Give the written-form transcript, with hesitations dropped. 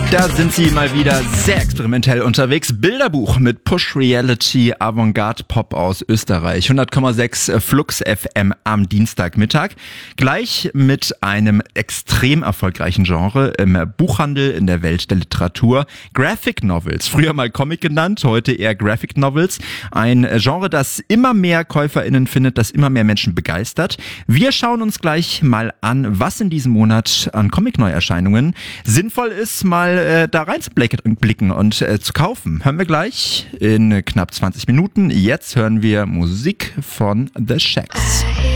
Da sind sie mal wieder sehr experimentell unterwegs. Bilderbuch mit Push Reality Avantgarde Pop aus Österreich. 100,6 Flux FM am Dienstagmittag. Gleich mit einem extrem erfolgreichen Genre im Buchhandel in der Welt der Literatur. Graphic Novels. Früher mal Comic genannt, heute eher Graphic Novels. Ein Genre, das immer mehr KäuferInnen findet, das immer mehr Menschen begeistert. Wir schauen uns gleich mal an, was in diesem Monat an Comic-Neuerscheinungen sinnvoll ist, mal da reinzublicken und zu kaufen. Hören wir gleich in knapp 20 Minuten. Jetzt hören wir Musik von The Shacks.